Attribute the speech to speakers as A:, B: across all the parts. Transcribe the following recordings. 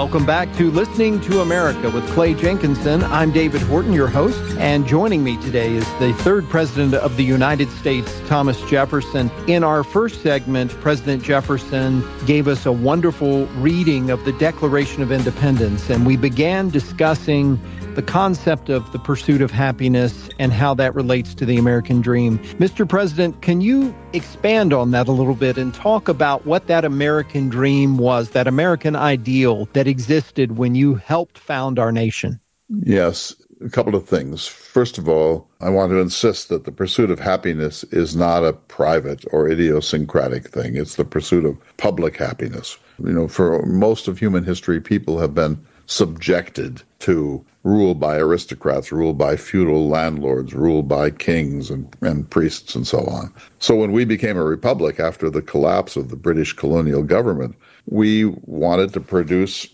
A: Welcome back to Listening to America with Clay Jenkinson. I'm David Horton, your host, and joining me today is the third president of the United States, Thomas Jefferson. In our first segment, President Jefferson gave us a wonderful reading of the Declaration of Independence, and we began discussing the concept of the pursuit of happiness and how that relates to the American dream. Mr. President, can you expand on that a little bit and talk about what that American dream was, that American ideal that existed when you helped found our nation?
B: Yes, a couple of things. First of all, I want to insist that the pursuit of happiness is not a private or idiosyncratic thing. It's the pursuit of public happiness. For most of human history, people have been subjected to rule by aristocrats, ruled by feudal landlords, ruled by kings and priests and so on. So when we became a republic after the collapse of the British colonial government, we wanted to produce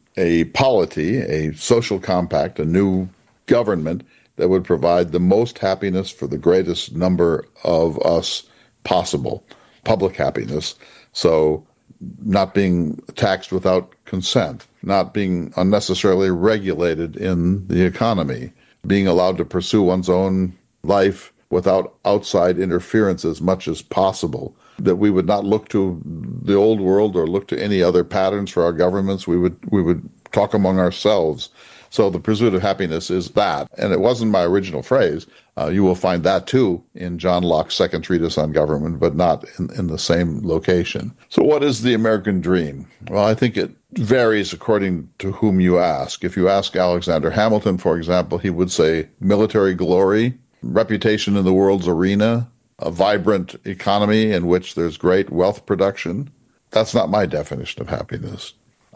B: a polity, a social compact, a new government that would provide the most happiness for the greatest number of us possible, public happiness. So not being taxed without consent, not being unnecessarily regulated in the economy, being allowed to pursue one's own life without outside interference as much as possible, that we would not look to the old world or look to any other patterns for our governments. We would talk among ourselves. So the pursuit of happiness is that. And it wasn't my original phrase. You will find that too in John Locke's second treatise on government, but not in the same location. So what is the American dream? Well, I think it varies according to whom you ask. If you ask Alexander Hamilton, for example, he would say military glory, reputation in the world's arena, a vibrant economy in which there's great wealth production. That's not my definition of happiness.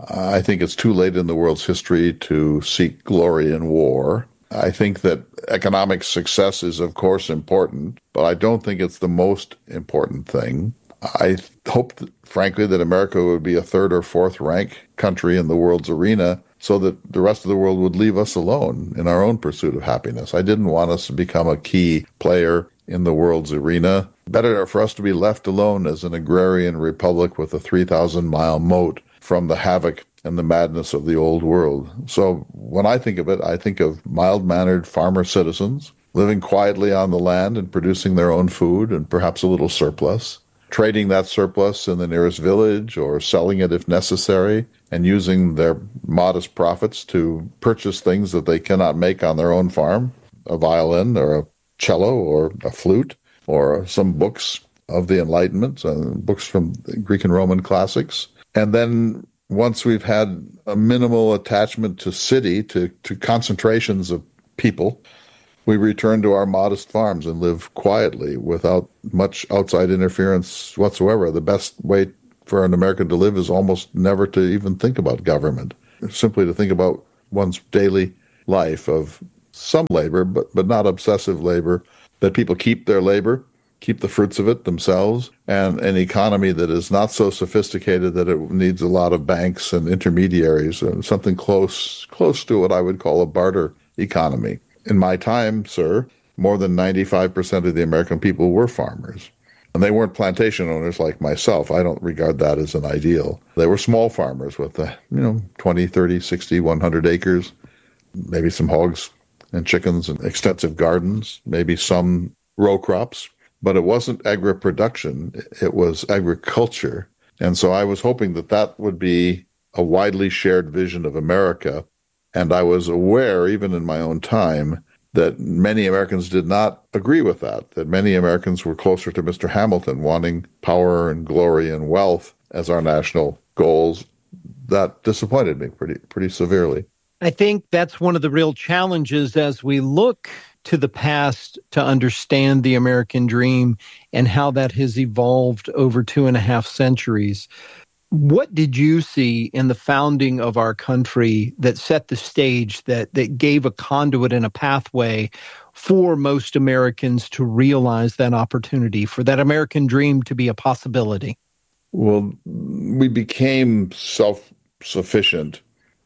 B: I think it's too late in the world's history to seek glory in war. I think that economic success is, of course, important, but I don't think it's the most important thing. I hope, frankly, that America would be a third or fourth rank country in the world's arena so that the rest of the world would leave us alone in our own pursuit of happiness. I didn't want us to become a key player in the world's arena. Better for us to be left alone as an agrarian republic with a 3,000-mile moat from the havoc and the madness of the old world. So when I think of it, I think of mild-mannered farmer citizens living quietly on the land and producing their own food and perhaps a little surplus, trading that surplus in the nearest village or selling it if necessary, and using their modest profits to purchase things that they cannot make on their own farm, a violin or a cello or a flute or some books of the Enlightenment, books from the Greek and Roman classics. And then once we've had a minimal attachment to city, to concentrations of people, we return to our modest farms and live quietly without much outside interference whatsoever. The best way for an American to live is almost never to even think about government, simply to think about one's daily life of some labor, but not obsessive labor, that people keep their labor, keep the fruits of it themselves, and an economy that is not so sophisticated that it needs a lot of banks and intermediaries, something close to what I would call a barter economy. In my time, sir, more than 95% of the American people were farmers. And they weren't plantation owners like myself. I don't regard that as an ideal. They were small farmers with 20, 30, 60, 100 acres, maybe some hogs and chickens and extensive gardens, maybe some row crops. But it wasn't agri-production, it was agriculture. And so I was hoping that that would be a widely shared vision of America. And I was aware, even in my own time, that many Americans did not agree with that many Americans were closer to Mr. Hamilton, wanting power and glory and wealth as our national goals. That disappointed me pretty severely.
A: I think that's one of the real challenges as we look to the past to understand the American dream and how that has evolved over 2.5 centuries. What did you see in the founding of our country that set the stage, that gave a conduit and a pathway for most Americans to realize that opportunity, for that American dream to be a possibility?
B: Well, we became self-sufficient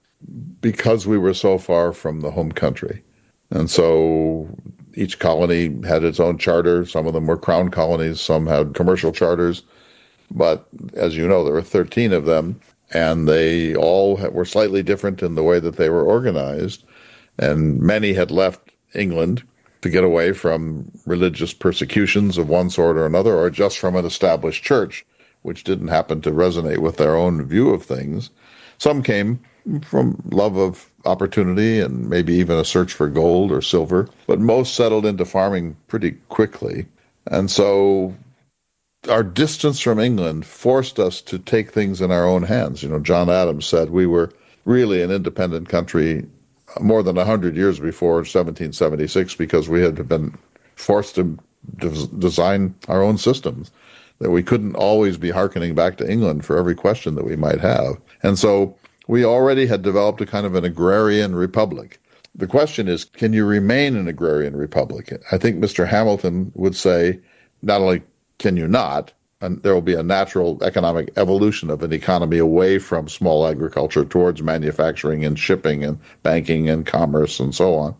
B: because we were so far from the home country. And so each colony had its own charter. Some of them were crown colonies. Some had commercial charters. But as you know, there were 13 of them. and they all were slightly different in the way that they were organized. And many had left England to get away from religious persecutions of one sort or another, or just from an established church, which didn't happen to resonate with their own view of things. Some came from love of opportunity and maybe even a search for gold or silver, but most settled into farming pretty quickly. And so our distance from England forced us to take things in our own hands. John Adams said we were really an independent country more than 100 years before 1776 because we had been forced to design our own systems, that we couldn't always be hearkening back to England for every question that we might have. And so we already had developed a kind of an agrarian republic. The question is, can you remain an agrarian republic? I think Mr. Hamilton would say, not only can you not, and there will be a natural economic evolution of an economy away from small agriculture towards manufacturing and shipping and banking and commerce and so on.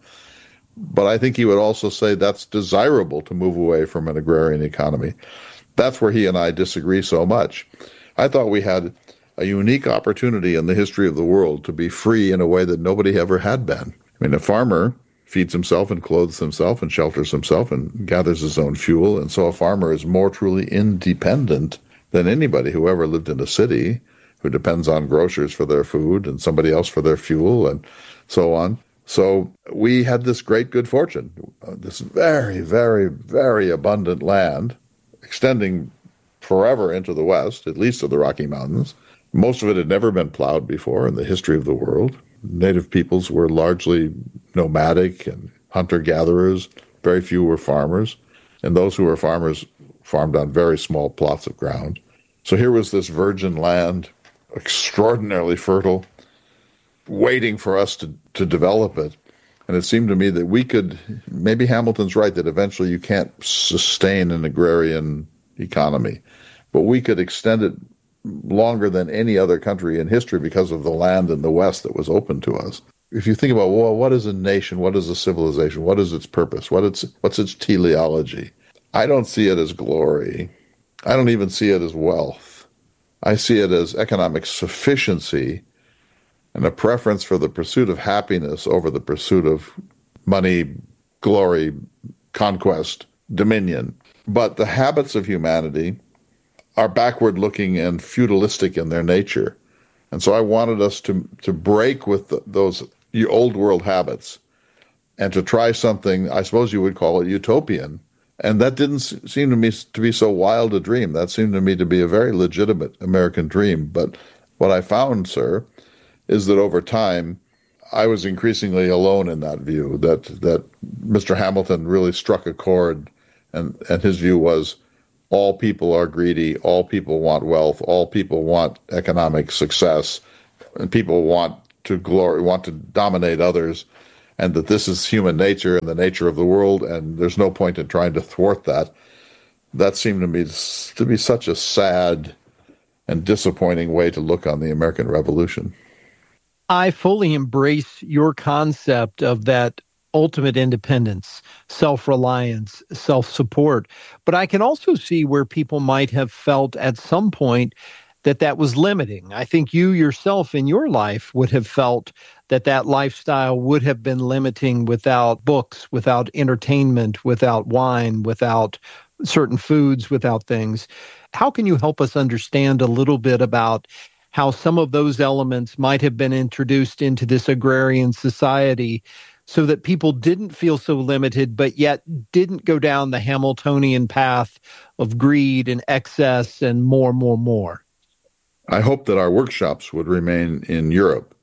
B: But I think he would also say that's desirable to move away from an agrarian economy. That's where he and I disagree so much. I thought we had a unique opportunity in the history of the world to be free in a way that nobody ever had been. I mean, a farmer feeds himself and clothes himself and shelters himself and gathers his own fuel. And so a farmer is more truly independent than anybody who ever lived in a city, who depends on grocers for their food and somebody else for their fuel and so on. So we had this great good fortune, this very, very, very abundant land extending forever into the west, at least to the Rocky Mountains. Most of it had never been plowed before in the history of the world. Native peoples were largely nomadic and hunter-gatherers. Very few were farmers. And those who were farmers farmed on very small plots of ground. So here was this virgin land, extraordinarily fertile, waiting for us to develop it. And it seemed to me that we could, maybe Hamilton's right, that eventually you can't sustain an agrarian economy, but we could extend it longer than any other country in history because of the land in the West that was open to us. If you think about, well, what is a nation? What is a civilization? What is its purpose? What's its teleology? I don't see it as glory. I don't even see it as wealth. I see it as economic sufficiency and a preference for the pursuit of happiness over the pursuit of money, glory, conquest, dominion. But the habits of humanity are backward-looking and feudalistic in their nature. And so I wanted us to break with those old world habits and to try something, I suppose you would call it utopian. And that didn't seem to me to be so wild a dream. That seemed to me to be a very legitimate American dream. But what I found, sir, is that over time, I was increasingly alone in that view, that Mr. Hamilton really struck a chord, and his view was, all people are greedy, all people want wealth, all people want economic success, and people want to dominate others, and that this is human nature and the nature of the world, and there's no point in trying to thwart that. That seemed to me to be such a sad and disappointing way to look on the American Revolution.
A: I fully embrace your concept of that ultimate independence, self-reliance, self-support. But I can also see where people might have felt at some point that was limiting. I think you yourself in your life would have felt that lifestyle would have been limiting without books, without entertainment, without wine, without certain foods, without things. How can you help us understand a little bit about how some of those elements might have been introduced into this agrarian society so that people didn't feel so limited, but yet didn't go down the Hamiltonian path of greed and excess and more?
B: I hope that our workshops would remain in Europe.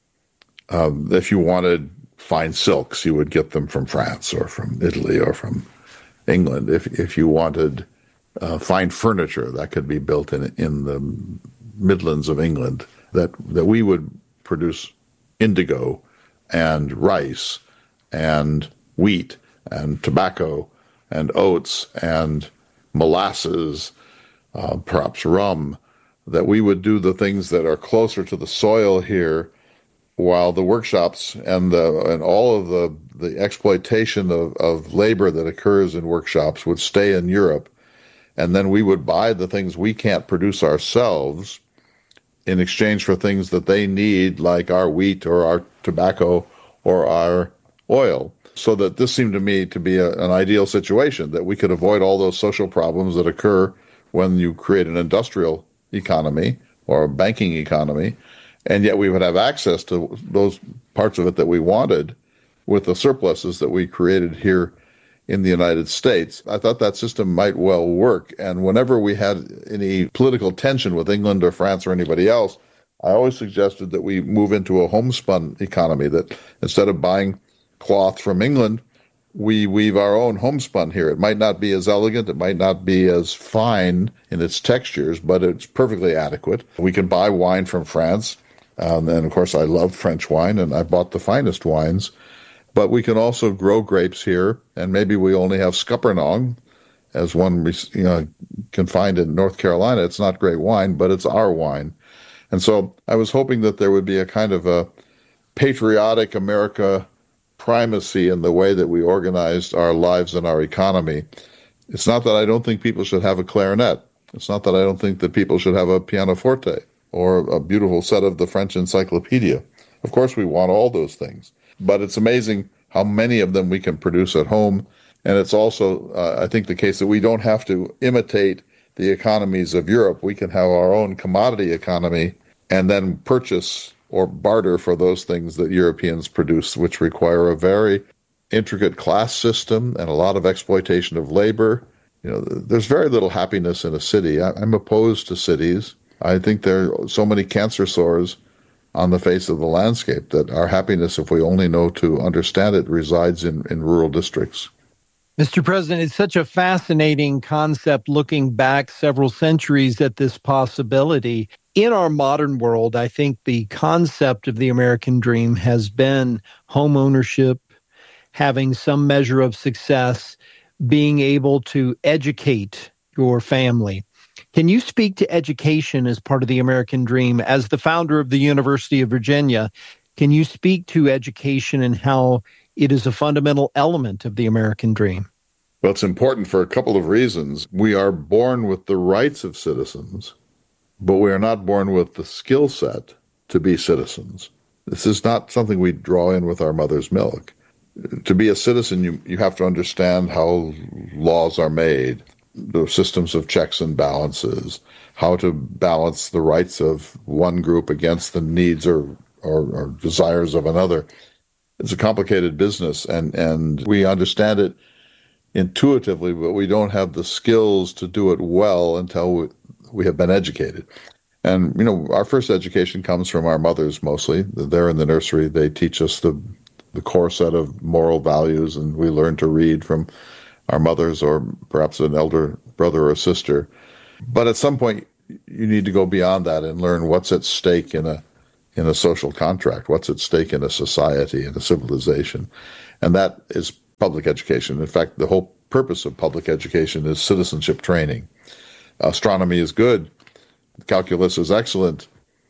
B: If you wanted fine silks, you would get them from France or from Italy or from England. If you wanted fine furniture, that could be built in the Midlands of England, that we would produce indigo and rice and wheat and tobacco and oats and molasses, perhaps rum, that we would do the things that are closer to the soil here, while the workshops and all of the exploitation of labor that occurs in workshops would stay in Europe. And then we would buy the things we can't produce ourselves in exchange for things that they need, like our wheat or our tobacco or our oil. So that this seemed to me to be an ideal situation, that we could avoid all those social problems that occur when you create an industrial economy or a banking economy, and yet we would have access to those parts of it that we wanted with the surpluses that we created here in the United States. I thought that system might well work. And whenever we had any political tension with England or France or anybody else, I always suggested that we move into a homespun economy, that instead of buying cloth from England, we weave our own homespun here. It might not be as elegant, it might not be as fine in its textures, but it's perfectly adequate. We can buy wine from France, and of course I love French wine, and I bought the finest wines. But we can also grow grapes here, and maybe we only have Scuppernong, as one can find in North Carolina. It's not great wine, but it's our wine. And so I was hoping that there would be a kind of a patriotic America primacy in the way that we organized our lives and our economy. It's not that I don't think people should have a clarinet. It's not that I don't think that people should have a pianoforte or a beautiful set of the French Encyclopedia. Of course, we want all those things. But it's amazing how many of them we can produce at home. And it's also, I think, the case that we don't have to imitate the economies of Europe. We can have our own commodity economy and then purchase or barter for those things that Europeans produce, which require a very intricate class system and a lot of exploitation of labor. There's very little happiness in a city. I'm opposed to cities. I think there are so many cancer sores on the face of the landscape that our happiness, if we only know to understand it, resides in rural districts.
A: Mr. President, it's such a fascinating concept looking back several centuries at this possibility. In our modern world, I think the concept of the American dream has been home ownership, having some measure of success, being able to educate your family. Can you speak to education as part of the American dream? As the founder of the University of Virginia, can you speak to education and how it is a fundamental element of the American dream?
B: Well, it's important for a couple of reasons. We are born with the rights of citizens, but we are not born with the skill set to be citizens. This is not something we draw in with our mother's milk. To be a citizen, you have to understand how laws are made, the systems of checks and balances, how to balance the rights of one group against the needs or desires of another. It's a complicated business, and we understand it intuitively, but we don't have the skills to do it well until we have been educated. And, our first education comes from our mothers mostly. They're in the nursery. They teach us the core set of moral values, and we learn to read from our mothers or perhaps an elder brother or sister. But at some point, you need to go beyond that and learn what's at stake in a social contract, what's at stake in a society, in a civilization. And that is public education. In fact, the whole purpose of public education is citizenship training. Astronomy is good. Calculus is excellent.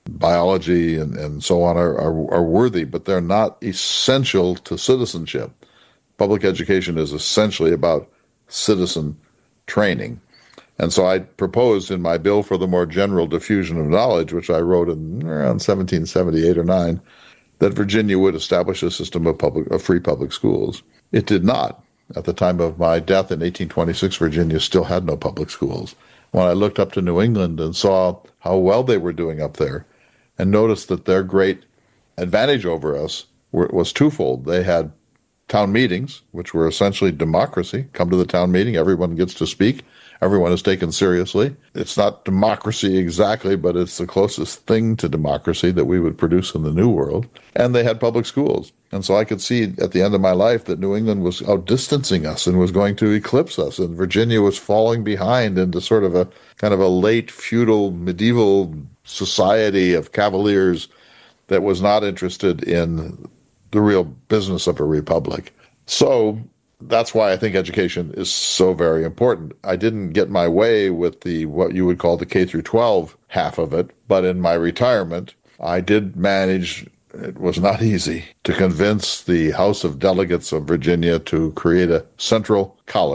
B: Biology and so on are worthy, but they're not essential to citizenship. Public education is essentially about citizen training. And so I proposed in my bill for the more general diffusion of knowledge, which I wrote in around 1778 or 9, that Virginia would establish a system of free public schools. It did not. At the time of my death in 1826, Virginia still had no public schools. When I looked up to New England and saw how well they were doing up there and noticed that their great advantage over us was twofold. They had town meetings, which were essentially democracy. Come to the town meeting, everyone gets to speak. Everyone is taken seriously. It's not democracy exactly, but it's the closest thing to democracy that we would produce in the New World. And they had public schools. And so I could see at the end of my life that New England was outdistancing us and was going to eclipse us. And Virginia was falling behind into sort of a kind of a late feudal medieval society of cavaliers that was not interested in the real business of a republic. So that's why I think education is so very important. I didn't get my way with what you would call the K through 12 half of it, but in my retirement, I did manage, it was not easy, to convince the House of Delegates of Virginia to create a central college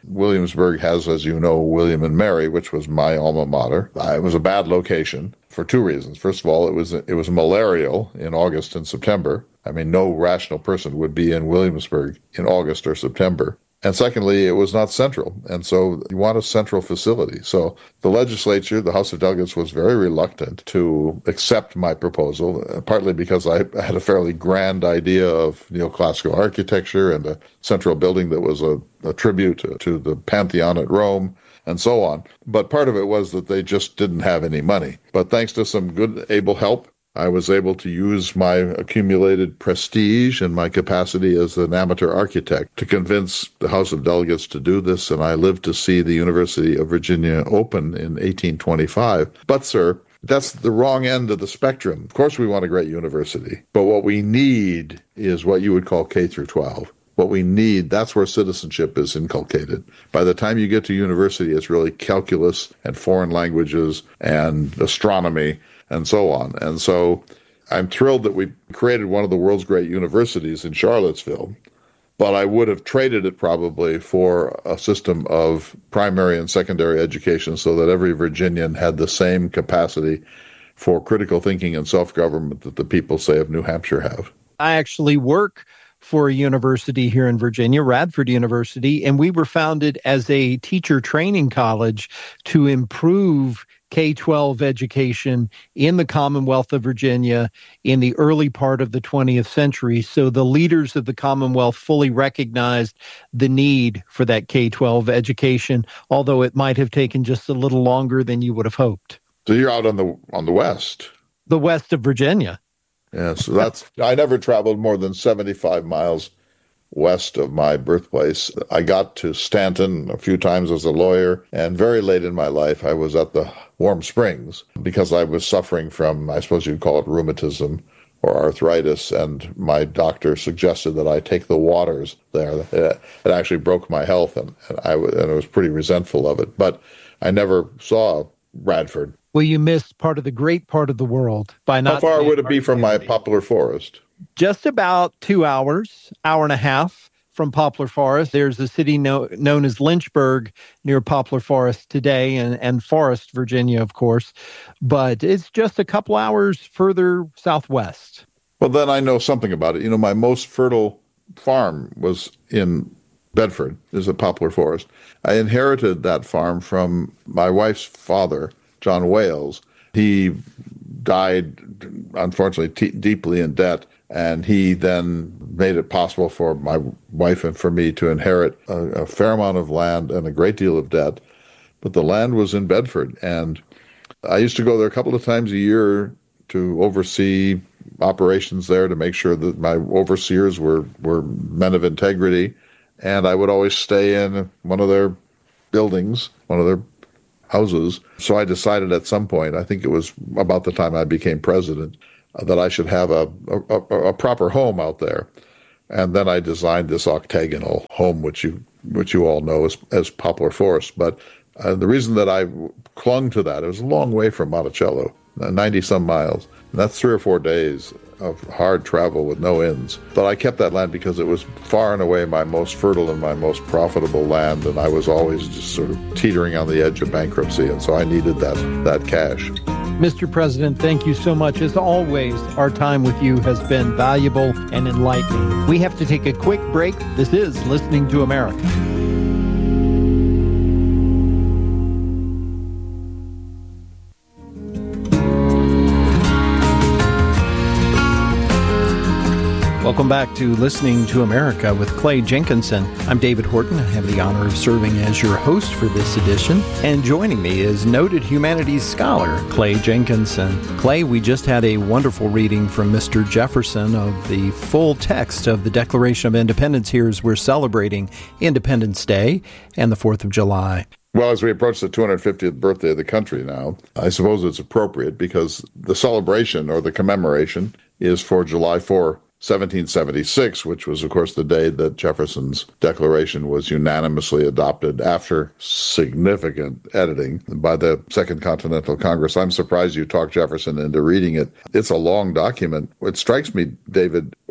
B: Williamsburg has, as you know, William and Mary, which was my alma mater. It was a bad location for two reasons. First of all, it was malarial in August and September. I mean, no rational person would be in Williamsburg in August or September. And secondly, it was not central. And so you want a central facility. So the legislature, the House of Delegates, was very reluctant to accept my proposal, partly because I had a fairly grand idea of neoclassical architecture and a central building that was a tribute to the Pantheon at Rome, and so on. But part of it was that they just didn't have any money. But thanks to some good, able help, I was able to use my accumulated prestige and my capacity as an amateur architect to convince the House of Delegates to do this, and I lived to see the University of Virginia open in 1825. But, sir, that's the wrong end of the spectrum. Of course we want a great university, but what we need is what you would call K through 12. What we need, that's where citizenship is inculcated. By the time you get to university, it's really calculus and foreign languages and astronomy and so on. And so I'm thrilled that we created one of the world's great universities in Charlottesville, but I would have traded it probably for a system of primary and secondary education so that every Virginian had the same capacity for critical thinking and self-government that the people, say, of New Hampshire have.
A: I actually work for a university here in Virginia, Radford University, and we were founded as a teacher training college to improve K-12 education in the Commonwealth of Virginia in the early part of the 20th century. So the leaders of the Commonwealth fully recognized the need for that K-12 education, although it might have taken just a little longer than you would have hoped.
B: So you're out on the west.
A: The west of Virginia.
B: Yeah, so I never traveled more than 75 miles west of my birthplace. I got to Stanton a few times as a lawyer, and very late in my life, I was at the Warm Springs because I was suffering from, I suppose you'd call it rheumatism or arthritis, and my doctor suggested that I take the waters there. It actually broke my health, and I was pretty resentful of it. But I never saw Radford.
A: Well, you missed part of the great part of the world by not.
B: How far would it be from my poplar forest?
A: Just about 2 hours, hour and a half from Poplar Forest. There's a city known as Lynchburg near Poplar Forest today, and Forest, Virginia, of course. But it's just a couple hours further southwest.
B: Well, then I know something about it. My most fertile farm was in Bedford, is a poplar forest. I inherited that farm from my wife's father, John Wales. He died, unfortunately, deeply in debt, and he then made it possible for my wife and for me to inherit a fair amount of land and a great deal of debt. But the land was in Bedford, and I used to go there a couple of times a year to oversee operations there, to make sure that my overseers were men of integrity. And I would always stay in one of their buildings, one of their houses. So I decided at some point, I think it was about the time I became president, that I should have a proper home out there. And then I designed this octagonal home, which you all know as Poplar Forest. But the reason that I clung to that, it was a long way from Monticello, 90-some miles. And that's 3 or 4 days of hard travel with no ends. But I kept that land because it was far and away my most fertile and my most profitable land, and I was always just sort of teetering on the edge of bankruptcy, and so I needed that cash.
A: Mr. President, thank you so much. As always, our time with you has been valuable and enlightening. We have to take a quick break. This is Listening to America. Welcome back to Listening to America with Clay Jenkinson. I'm David Horton. I have the honor of serving as your host for this edition. And joining me is noted humanities scholar Clay Jenkinson. Clay, we just had a wonderful reading from Mr. Jefferson of the full text of the Declaration of Independence here as we're celebrating Independence Day and the 4th of July.
B: Well, as we approach the 250th birthday of the country now, I suppose it's appropriate because the celebration or the commemoration is for July 4, 1776, which was, of course, the day that Jefferson's Declaration was unanimously adopted after significant editing by the Second Continental Congress. I'm surprised you talked Jefferson into reading it. It's a long document. It strikes me, David,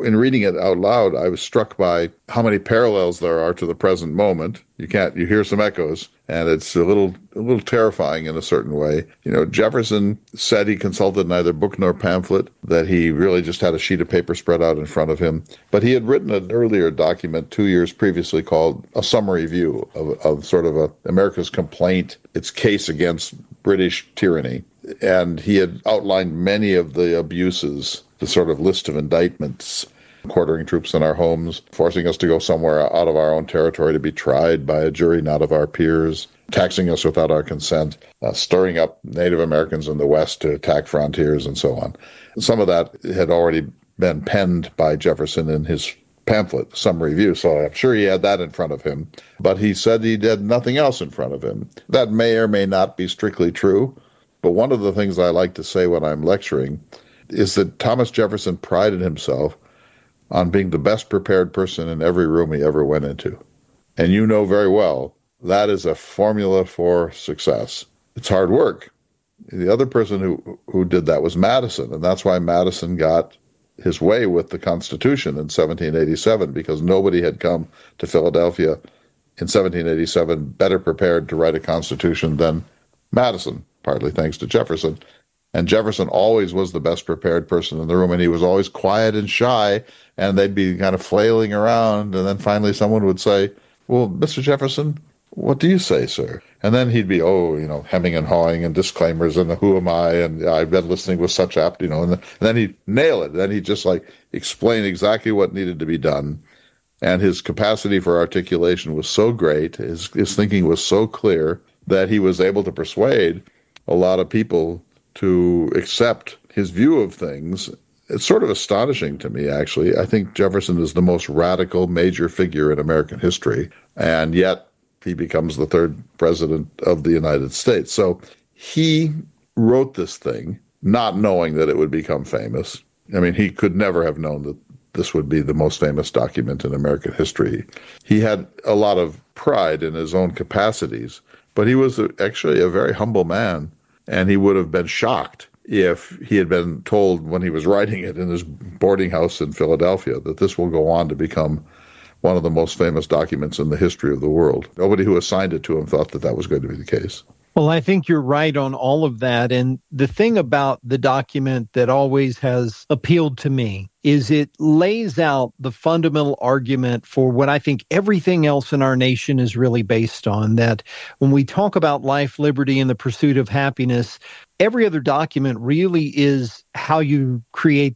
B: in reading it out loud, I was struck by how many parallels there are to the present moment. You hear some echoes, and it's a little terrifying in a certain way. Jefferson said he consulted neither book nor pamphlet, that he really just had a sheet of paper spread out in front of him. But he had written an earlier document 2 years previously called A Summary View of sort of America's complaint, its case against British tyranny. And he had outlined many of the abuses, the sort of list of indictments, quartering troops in our homes, forcing us to go somewhere out of our own territory to be tried by a jury not of our peers, taxing us without our consent, stirring up Native Americans in the West to attack frontiers, and so on. Some of that had already been penned by Jefferson in his pamphlet, Summary View, so I'm sure he had that in front of him. But he said he had nothing else in front of him. That may or may not be strictly true, but one of the things I like to say when I'm lecturing is that Thomas Jefferson prided himself on being the best prepared person in every room he ever went into. And you know very well, that is a formula for success. It's hard work. The other person who did that was Madison, and that's why Madison got his way with the Constitution in 1787, because nobody had come to Philadelphia in 1787 better prepared to write a constitution than Madison, partly thanks to Jefferson. And Jefferson always was the best prepared person in the room, and he was always quiet and shy, and they'd be kind of flailing around, and then finally someone would say, "Well, Mr. Jefferson, what do you say, sir?" And then he'd be, hemming and hawing and disclaimers and who am I, and I've been listening with such and then he'd nail it. Then he'd just explain exactly what needed to be done. And his capacity for articulation was so great, his thinking was so clear, that he was able to persuade a lot of people to accept his view of things. It's sort of astonishing to me, actually. I think Jefferson is the most radical major figure in American history, and yet he becomes the third president of the United States. So he wrote this thing not knowing that it would become famous. I mean, he could never have known that this would be the most famous document in American history. He had a lot of pride in his own capacities, but he was actually a very humble man, and he would have been shocked if he had been told when he was writing it in his boarding house in Philadelphia that this will go on to become one of the most famous documents in the history of the world. Nobody who assigned it to him thought that that was going to be the case.
A: Well, I think you're right on all of that. And the thing about the document that always has appealed to me is it lays out the fundamental argument for what I think everything else in our nation is really based on, that when we talk about life, liberty, and the pursuit of happiness, every other document really is how you create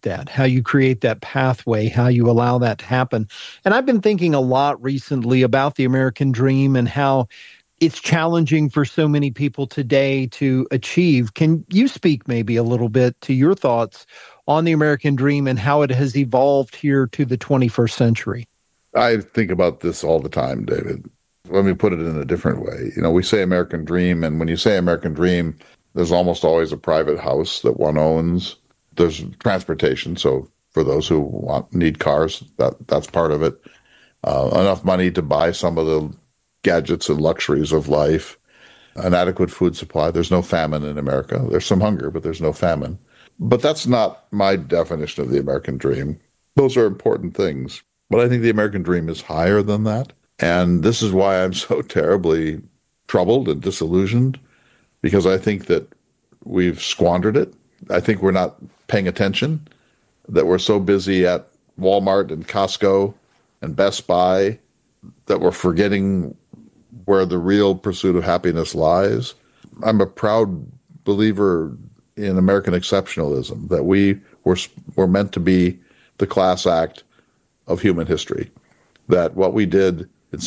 A: that pathway, how you allow that to happen. And I've been thinking a lot recently about the American dream and how it's challenging for so many people today to achieve. Can you speak maybe a little bit to your thoughts on the American dream and how it has evolved here to the 21st century?
B: I think about this all the time, David. Let me put it in a different way. We say American dream, and when you say American dream, there's almost always a private house that one owns. There's transportation, so for those who need cars, that's part of it. Enough money to buy some of the gadgets and luxuries of life, an adequate food supply. There's no famine in America. There's some hunger, but there's no famine. But that's not my definition of the American dream. Those are important things. But I think the American dream is higher than that. And this is why I'm so terribly troubled and disillusioned, because I think that we've squandered it. I think we're not paying attention, that we're so busy at Walmart and Costco and Best Buy that we're forgetting where the real pursuit of happiness lies. I'm a proud believer in American exceptionalism, that we were meant to be the class act of human history, that what we did in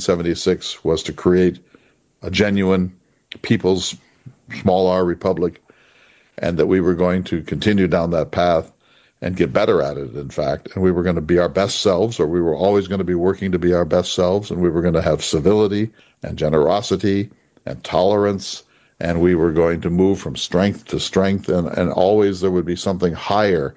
B: 1776 was to create a genuine people's small r republic, and that we were going to continue down that path and get better at it, in fact. And we were going to be our best selves, or we were always going to be working to be our best selves, and we were going to have civility and generosity and tolerance, and we were going to move from strength to strength, and always there would be something higher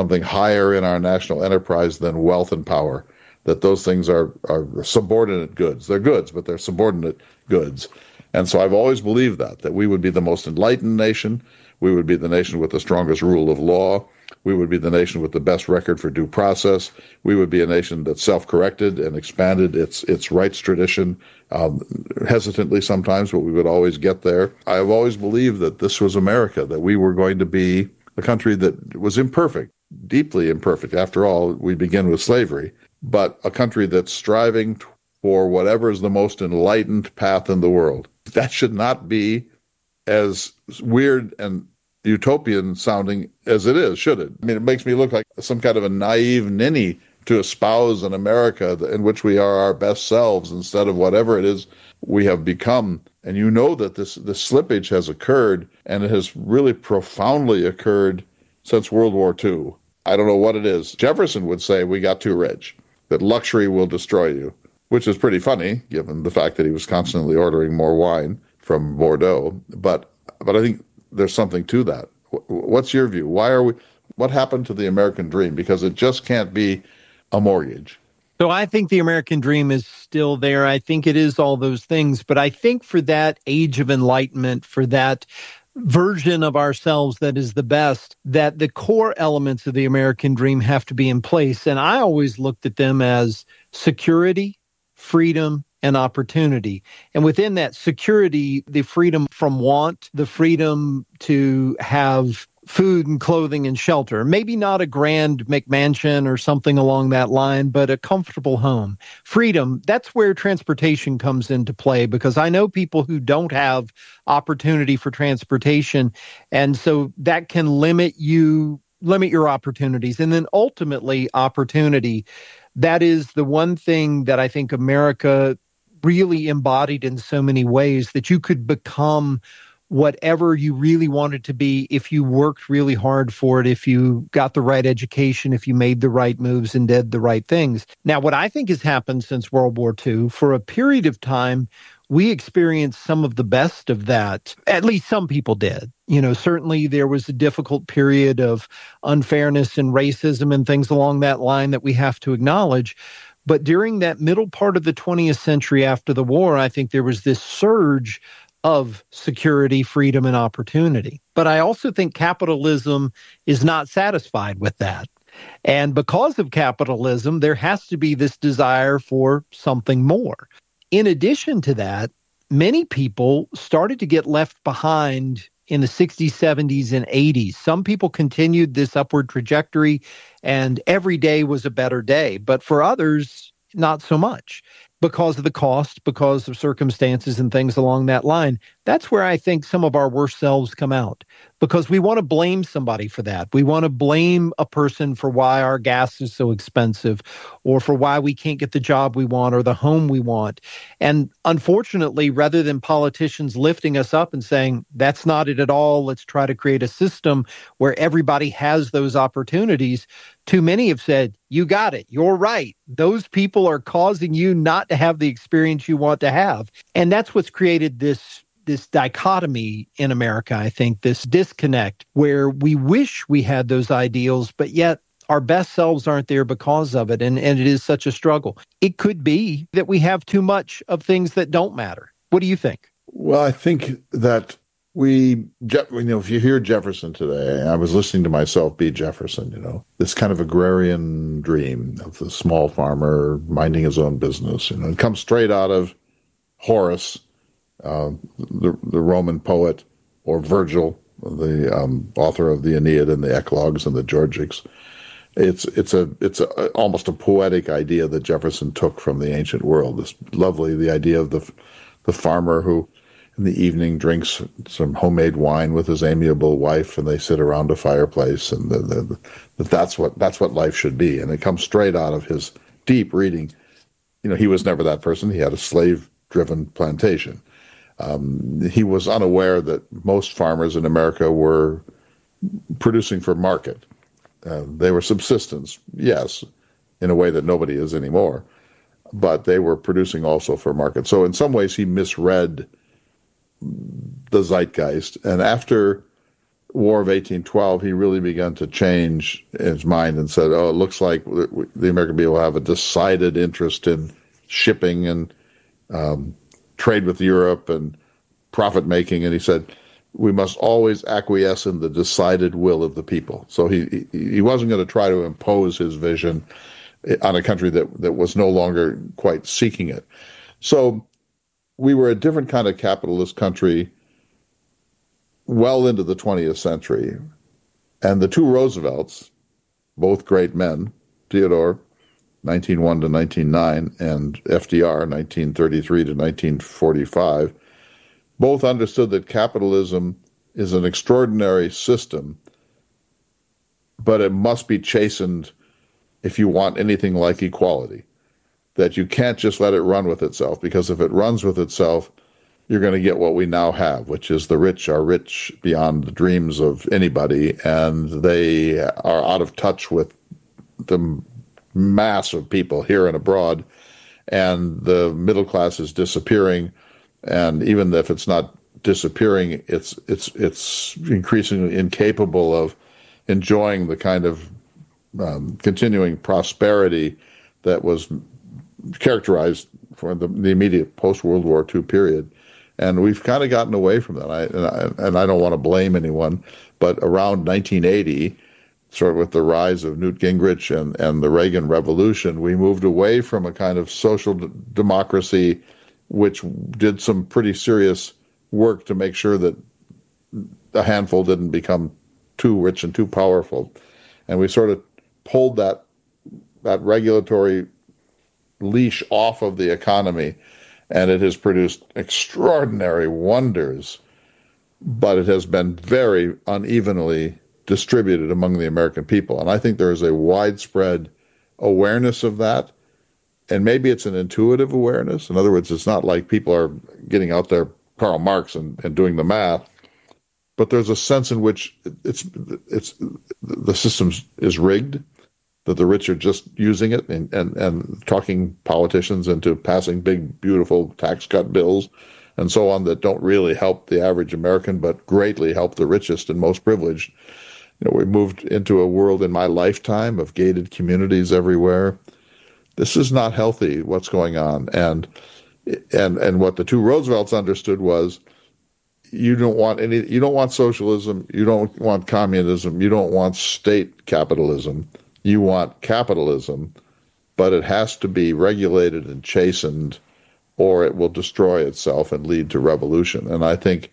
B: in our national enterprise than wealth and power, that those things are subordinate goods. They're goods, but they're subordinate goods. And so I've always believed that we would be the most enlightened nation, we would be the nation with the strongest rule of law, We would be the nation with the best record for due process. We would be a nation that self-corrected and expanded its rights tradition, hesitantly sometimes, but we would always get there. I've always believed that this was America, that we were going to be a country that was imperfect, deeply imperfect. After all, we begin with slavery, but a country that's striving for whatever is the most enlightened path in the world. That should not be as weird and utopian sounding as it is, should it? I mean, it makes me look like some kind of a naive ninny to espouse an America in which we are our best selves instead of whatever it is we have become. And you know that this slippage has occurred, and it has really profoundly occurred since World War II. I don't know what it is. Jefferson would say we got too rich, that luxury will destroy you, which is pretty funny given the fact that he was constantly ordering more wine from Bordeaux. But I think there's something to that. What's your view? What happened to the American dream? Because it just can't be a mortgage.
A: So I think the American dream is still there. I think it is all those things. But I think for that age of enlightenment, for that version of ourselves that is the best, that the core elements of the American dream have to be in place. And I always looked at them as security, freedom, and opportunity. And within that security, the freedom from want, the freedom to have food and clothing and shelter. Maybe not a grand McMansion or something along that line, but a comfortable home. Freedom, that's where transportation comes into play, because I know people who don't have opportunity for transportation. And so that can limit your opportunities. And then ultimately, opportunity. That is the one thing that I think America really embodied in so many ways, that you could become whatever you really wanted to be if you worked really hard for it, if you got the right education, if you made the right moves and did the right things. Now, what I think has happened since World War II, for a period of time, we experienced some of the best of that. At least some people did. Certainly there was a difficult period of unfairness and racism and things along that line that we have to acknowledge. But during that middle part of the 20th century after the war, I think there was this surge of security, freedom, and opportunity. But I also think capitalism is not satisfied with that. And because of capitalism, there has to be this desire for something more. In addition to that, many people started to get left behind in the 60s, 70s, and 80s. Some people continued this upward trajectory, and every day was a better day. But for others, not so much, because of the cost, because of circumstances and things along that line. That's where I think some of our worst selves come out, because we want to blame somebody for that. We want to blame a person for why our gas is so expensive, or for why we can't get the job we want or the home we want. And unfortunately, rather than politicians lifting us up and saying, that's not it at all, let's try to create a system where everybody has those opportunities, too many have said, you got it, you're right. Those people are causing you not to have the experience you want to have. And that's what's created this dichotomy in America, I think, this disconnect where we wish we had those ideals, but yet our best selves aren't there because of it. And it is such a struggle. It could be that we have too much of things that don't matter. What do you think?
B: Well, I think that if you hear Jefferson today, I was listening to myself be Jefferson, this kind of agrarian dream of the small farmer minding his own business, it comes straight out of Horace, the Roman poet, or Virgil, the author of the Aeneid and the Eclogues and the Georgics. It's almost a poetic idea that Jefferson took from the ancient world. The idea of the farmer who in the evening drinks some homemade wine with his amiable wife, and they sit around a fireplace, and that's what life should be. And it comes straight out of his deep reading. He was never that person. He had a slave-driven plantation. He was unaware that most farmers in America were producing for market. They were subsistence, yes, in a way that nobody is anymore, but they were producing also for market. So in some ways he misread the zeitgeist. And after War of 1812, he really began to change his mind and said, it looks like the American people have a decided interest in shipping and trade with Europe and profit making. And he said, we must always acquiesce in the decided will of the people. So he wasn't going to try to impose his vision on a country that was no longer quite seeking it. So we were a different kind of capitalist country well into the 20th century. And the two Roosevelts, both great men, Theodore, 1901 to 1909, and FDR, 1933 to 1945, both understood that capitalism is an extraordinary system, but it must be chastened if you want anything like equality. That you can't just let it run with itself, because if it runs with itself, you're going to get what we now have, which is the rich are rich beyond the dreams of anybody, and they are out of touch with the mass of people here and abroad, and the middle class is disappearing. And even if it's not disappearing, it's increasingly incapable of enjoying the kind of continuing prosperity that was characterized for the immediate post-World War II period. And we've kind of gotten away from that. I don't want to blame anyone, but around 1980, sort of with the rise of Newt Gingrich and the Reagan Revolution, we moved away from a kind of social democracy which did some pretty serious work to make sure that a handful didn't become too rich and too powerful. And we sort of pulled that regulatory leash off of the economy, and it has produced extraordinary wonders, but it has been very unevenly distributed among the American people. And I think there is a widespread awareness of that. And maybe it's an intuitive awareness. In other words, it's not like people are getting out there Karl Marx and doing the math, but there's a sense in which it's the system is rigged, that the rich are just using it and talking politicians into passing big, beautiful tax cut bills and so on that don't really help the average American, but greatly help the richest and most privileged. We moved into a world in my lifetime of gated communities everywhere. This is not healthy, what's going on. And what the two Roosevelts understood was you don't want socialism, you don't want communism, you don't want state capitalism. You want capitalism, but it has to be regulated and chastened, or it will destroy itself and lead to revolution. And I think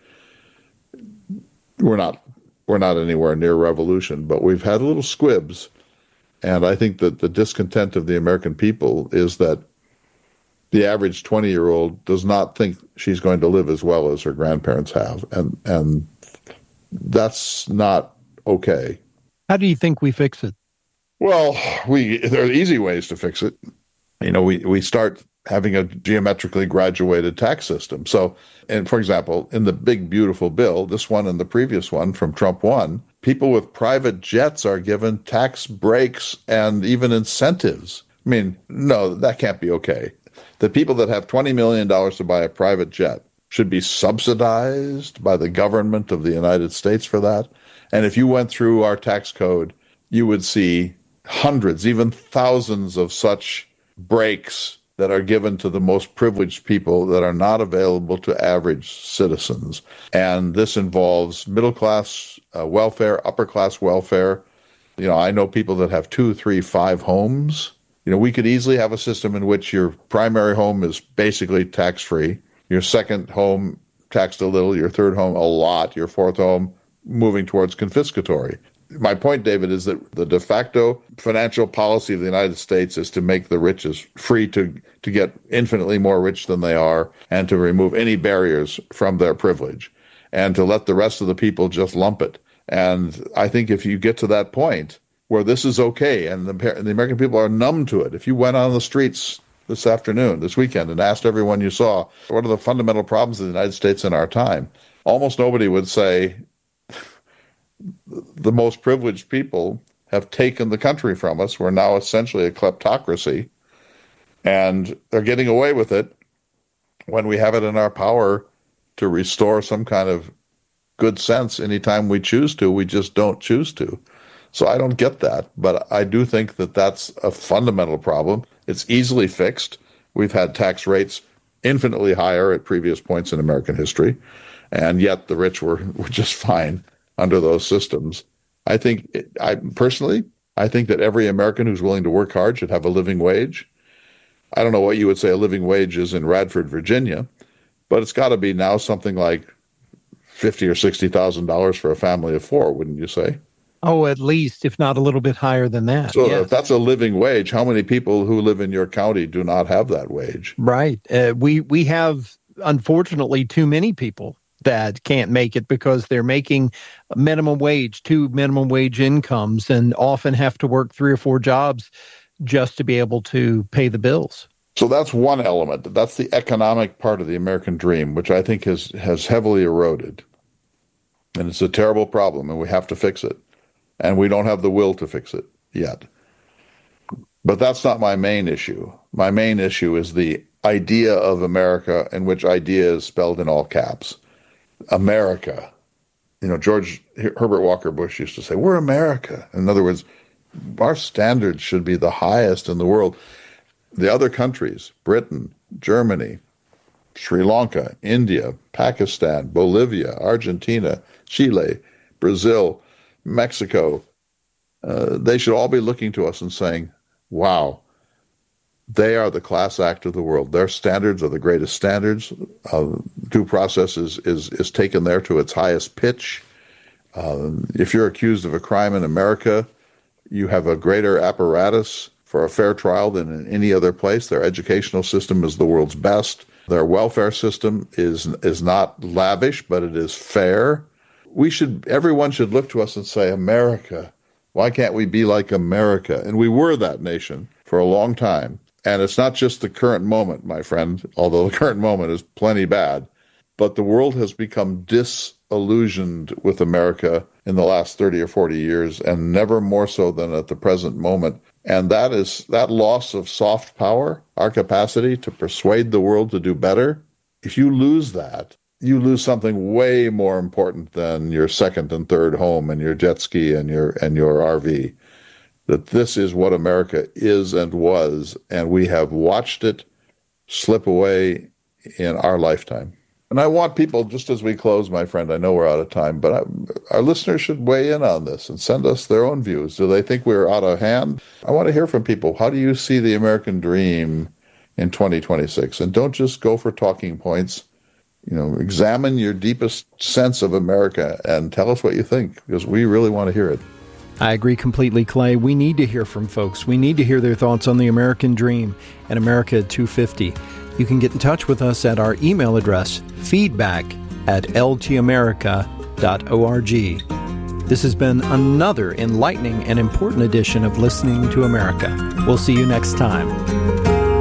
B: we're not anywhere near revolution, but we've had little squibs. And I think that the discontent of the American people is that the average 20-year-old does not think she's going to live as well as her grandparents have. And that's not okay.
A: How do you think we fix it?
B: Well, there are easy ways to fix it. We start having a geometrically graduated tax system. So, and for example, in the big, beautiful bill, this one and the previous one from Trump 1, people with private jets are given tax breaks and even incentives. I mean, no, that can't be okay. The people that have $20 million to buy a private jet should be subsidized by the government of the United States for that. And if you went through our tax code, you would see hundreds, even thousands of such breaks that are given to the most privileged people that are not available to average citizens. And this involves middle-class welfare, upper-class welfare. I know people that have 2, 3, 5 homes. We could easily have a system in which your primary home is basically tax-free, your second home taxed a little, your third home a lot, your fourth home moving towards confiscatory. My point, David, is that the de facto financial policy of the United States is to make the rich free to get infinitely more rich than they are and to remove any barriers from their privilege and to let the rest of the people just lump it. And I think if you get to that point where this is okay and the American people are numb to it, if you went on the streets this weekend, and asked everyone you saw, what are the fundamental problems of the United States in our time, almost nobody would say, the most privileged people have taken the country from us. We're now essentially a kleptocracy, and they're getting away with it when we have it in our power to restore some kind of good sense anytime we choose to. We just don't choose to. So I don't get that, but I do think that that's a fundamental problem. It's easily fixed. We've had tax rates infinitely higher at previous points in American history. and yet the rich were just fine under those systems. I think that every American who's willing to work hard should have a living wage. I don't know what you would say a living wage is in Radford, Virginia, but it's got to be now something like $50,000 or $60,000 for a family of four, wouldn't you say?
A: Oh, at least, if not a little bit higher than that.
B: So
A: yes.
B: If that's a living wage, how many people who live in your county do not have that wage?
A: Right. We have, unfortunately, too many people that can't make it because they're making minimum wage, 2 minimum wage incomes, and often have to work 3 or 4 jobs just to be able to pay the bills.
B: So that's one element. That's the economic part of the American dream, which I think has heavily eroded. And it's a terrible problem, and we have to fix it. And we don't have the will to fix it yet. But that's not my main issue. My main issue is the idea of America, in which idea is spelled in all caps. America. George Herbert Walker Bush used to say, we're America. In other words, our standards should be the highest in the world. The other countries, Britain, Germany, Sri Lanka, India, Pakistan, Bolivia, Argentina, Chile, Brazil, Mexico, they should all be looking to us and saying, wow, they are the class act of the world. Their standards are the greatest standards. Due process is taken there to its highest pitch. If you're accused of a crime in America, you have a greater apparatus for a fair trial than in any other place. Their educational system is the world's best. Their welfare system is not lavish, but it is fair. Everyone should look to us and say, America, why can't we be like America? And we were that nation for a long time. And it's not just the current moment, my friend, although the current moment is plenty bad, but the world has become disillusioned with America in the last 30 or 40 years, and never more so than at the present moment. And that loss of soft power, our capacity to persuade the world to do better. If you lose that, you lose something way more important than your second and third home and your jet ski and your RV. That this is what America is and was, and we have watched it slip away in our lifetime. And I want people, just as we close, my friend, I know we're out of time, but our listeners should weigh in on this and send us their own views. Do they think we're out of hand? I want to hear from people. How do you see the American dream in 2026? And don't just go for talking points. Examine your deepest sense of America and tell us what you think, because we really want to hear it.
A: I agree completely, Clay. We need to hear from folks. We need to hear their thoughts on the American dream and America at 250. You can get in touch with us at our email address, feedback@ltamerica.org. This has been another enlightening and important edition of Listening to America. We'll see you next time.